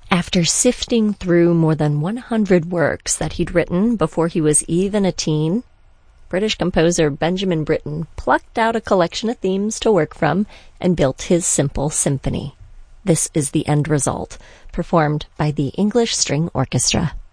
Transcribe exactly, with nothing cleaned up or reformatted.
After sifting through more than one hundred works that he'd written before he was even a teen, British composer Benjamin Britten plucked out a collection of themes to work from and built his simple symphony. This is the end result, performed by the English String Orchestra.